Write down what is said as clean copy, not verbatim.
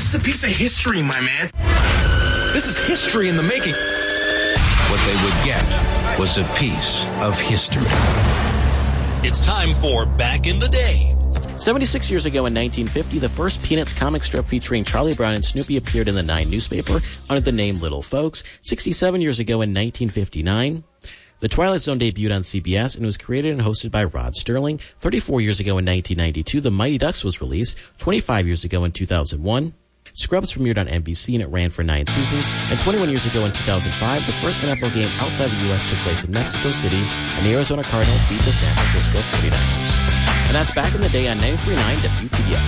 This is a piece of history, my man. This is history in the making. What they would get was a piece of history. It's time for Back in the Day. 76 years ago in 1950, the first Peanuts comic strip featuring Charlie Brown and Snoopy appeared in the Nine newspaper under the name Little Folks. 67 years ago in 1959, The Twilight Zone debuted on CBS and was created and hosted by Rod Sterling. 34 years ago in 1992, The Mighty Ducks was released. 25 years ago in 2001, Scrubs premiered on NBC and it ran for 9 seasons. And 21 years ago in 2005, the first NFL game outside the U.S. took place in Mexico City, and the Arizona Cardinals beat the San Francisco 49ers. And that's Back in the Day on 93.9 WTBF.